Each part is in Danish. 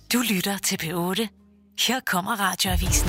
Du lytter til P8. Her kommer Radioavisen.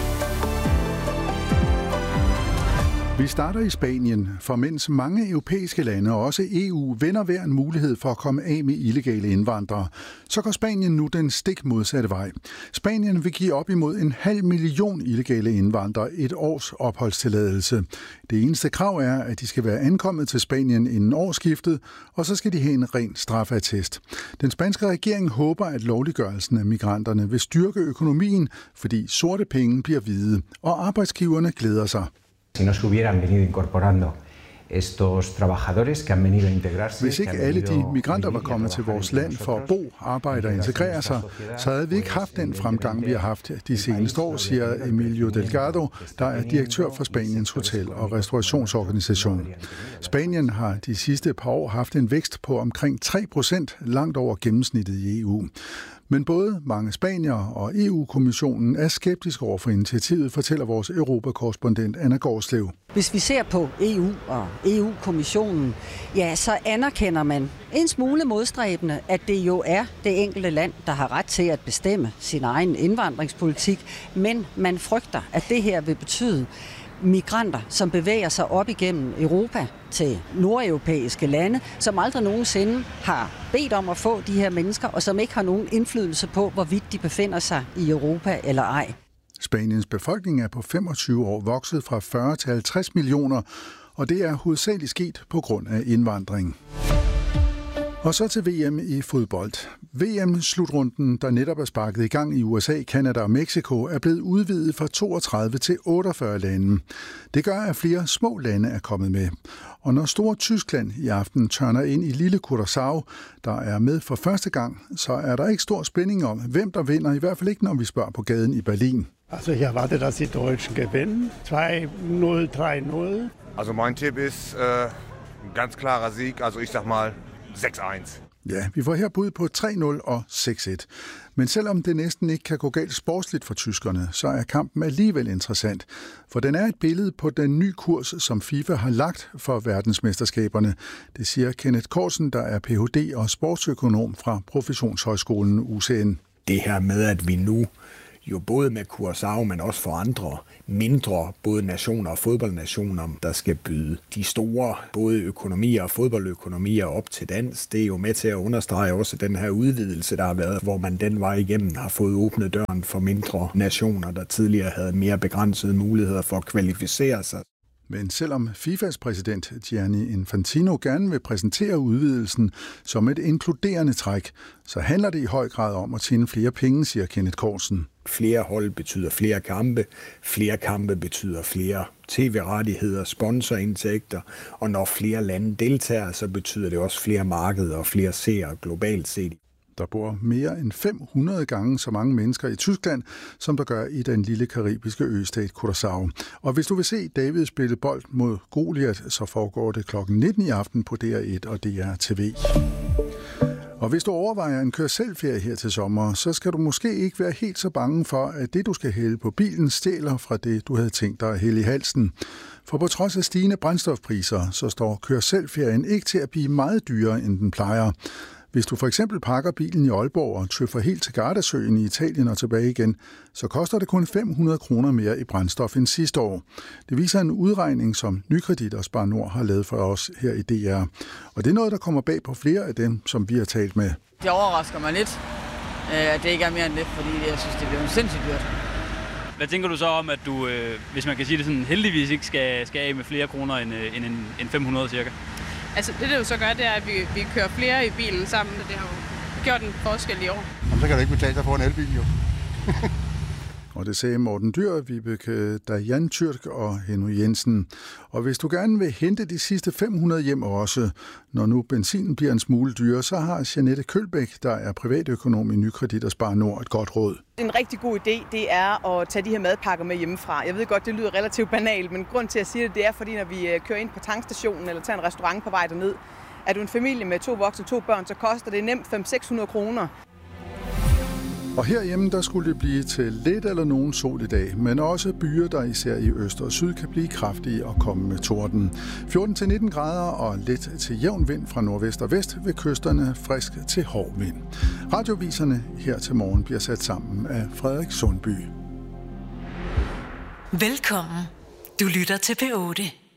Vi starter i Spanien, for mens mange europæiske lande og også EU vender hver en mulighed for at komme af med illegale indvandrere, så går Spanien nu den stik modsatte vej. Spanien vil give op imod 500.000 illegale indvandrere et års opholdstilladelse. Det eneste krav er, at de skal være ankommet til Spanien inden årsskiftet, og så skal de have en ren straffeattest. Den spanske regering håber, at lovliggørelsen af migranterne vil styrke økonomien, fordi sorte penge bliver hvide, og arbejdsgiverne glæder sig. Si no se hubieran venido incorporando estos trabajadores que han venido a integrarse. Hvis ikke alle de migranter var kommet til vores land for at bo, arbejde og integrere sig, så havde vi ikke haft den fremgang, vi har haft de seneste år, siger Emilio Delgado, der er direktør for Spaniens Hotel- og Restaurationsorganisation. Spanien har de sidste par år haft en vækst på omkring 3%, langt over gennemsnittet i EU. Men både mange spaniere og EU-kommissionen er skeptiske over for initiativet, fortæller vores europakorrespondent Anna Gårdslev. Hvis vi ser på EU og EU-kommissionen, ja, så anerkender man en smule modstræbende, at det jo er det enkelte land, der har ret til at bestemme sin egen indvandringspolitik, men man frygter, at det her vil betyde migranter, som bevæger sig op igennem Europa til nordeuropæiske lande, som aldrig nogensinde har bedt om at få de her mennesker, og som ikke har nogen indflydelse på, hvorvidt de befinder sig i Europa eller ej. Spaniens befolkning er på 25 år vokset fra 40 til 50 millioner, og det er hovedsageligt sket på grund af indvandring. Og så til VM i fodbold. VM-slutrunden, der netop er sparket i gang i USA, Canada og Mexico, er blevet udvidet fra 32 til 48 lande. Det gør, at flere små lande er kommet med. Og når store Tyskland i aften tørner ind i lille Curaçao, der er med for første gang, så er der ikke stor spænding om, hvem der vinder, i hvert fald ikke, når vi spørger på gaden i Berlin. Also ich erwarte, dass die Deutschen gewinnen. 2-0, 3-0. Also mein Tipp ist ein ganz klarer Sieg, also ich sag mal 6-1. Ja, vi får her bud på 3-0 og 6-1. Men selvom det næsten ikke kan gå galt sportsligt for tyskerne, så er kampen alligevel interessant. For den er et billede på den nye kurs, som FIFA har lagt for verdensmesterskaberne. Det siger Kenneth Korsen, der er Ph.D. og sportsøkonom fra Professionshøjskolen UCN. Det her med, at vi nu jo både med Curaçao, men også for andre mindre, både nationer og fodboldnationer, der skal byde de store, både økonomier og fodboldøkonomier op til dans. Det er jo med til at understrege også den her udvidelse, der har været, hvor man den vej igennem har fået åbnet døren for mindre nationer, der tidligere havde mere begrænsede muligheder for at kvalificere sig. Men selvom FIFAs præsident Gianni Infantino gerne vil præsentere udvidelsen som et inkluderende træk, så handler det i høj grad om at tjene flere penge, siger Kenneth Korsen. Flere hold betyder flere kampe betyder flere tv-rettigheder, sponsorindtægter, og når flere lande deltager, så betyder det også flere markeder og flere seere globalt set. Der bor mere end 500 gange så mange mennesker i Tyskland, som der gør i den lille karibiske østat Curaçao. Og hvis du vil se David spille bold mod Goliat, så foregår det kl. 19 i aften på DR1 og DR TV. Og hvis du overvejer en kør-selv-ferie her til sommer, så skal du måske ikke være helt så bange for, at det, du skal hælde på bilen, stjæler fra det, du havde tænkt dig at hælde i halsen. For på trods af stigende brændstofpriser, så står kør-selv-ferien ikke til at blive meget dyrere, end den plejer. Hvis du for eksempel pakker bilen i Aalborg og tøffer helt til Gardasøen i Italien og tilbage igen, så koster det kun 500 kroner mere i brændstof end sidste år. Det viser en udregning, som Nykredit og Spar Nord har lavet for os her i DR. Og det er noget, der kommer bag på flere af dem, som vi har talt med. Det overrasker mig lidt, at det ikke er mere end det, fordi jeg synes, det bliver sindssygt dyrt. Hvad tænker du så om, at du, hvis man kan sige det sådan, heldigvis ikke skal af med flere kroner end 500 cirka? Altså det jo så gør, det er, at vi kører flere i bilen sammen, og det har jo gjort en forskel i år. Jamen, så kan det ikke betale sig for en elbil, jo. Og det sagde Morten Dyr, Vibeke Dajan Tyrk og Henry Jensen. Og hvis du gerne vil hente de sidste 500 hjem også, når nu benzinen bliver en smule dyre, så har Jeanette Kølbæk, der er privatøkonom i Nykredit og Spar Nord, et godt råd. En rigtig god idé, det er at tage de her madpakker med hjemmefra. Jeg ved godt, det lyder relativt banalt, men grund til at sige det, det er, fordi når vi kører ind på tankstationen eller tager en restaurant på vej derned, er du en familie med 2 voksne og 2 børn, så koster det nemt 500-600 kroner. Og herhjemme, der skulle det blive til lidt eller nogen sol i dag, men også byer, der især i øst og syd kan blive kraftige og komme med torden. 14-19 grader og let til jævn vind fra nordvest og vest ved kysterne, frisk til hård vind. Radioviserne her til morgen bliver sat sammen af Frederik Sundby. Velkommen. Du lytter til P8.